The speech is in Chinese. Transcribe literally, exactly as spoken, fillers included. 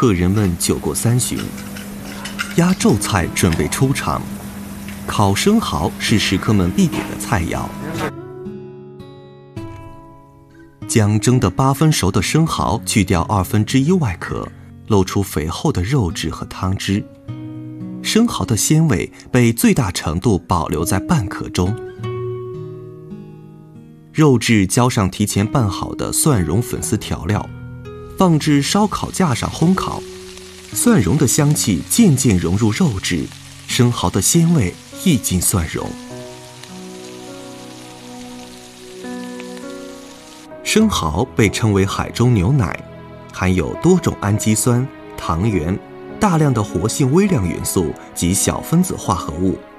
客人们酒过三巡，压轴菜准备出场。烤生蚝是食客们必点的菜肴。将蒸得八分熟的生蚝去掉二分之一外壳，露出肥厚的肉质和汤汁。生蚝的鲜味被最大程度保留在半壳中。肉质浇上提前拌好的蒜蓉粉丝调料，放置烧烤架上烘烤。蒜蓉的香气渐渐融入肉质，生蚝的鲜味溢进蒜蓉。生蚝被称为海中牛奶，含有多种氨基酸、糖原、大量的活性微量元素及小分子化合物，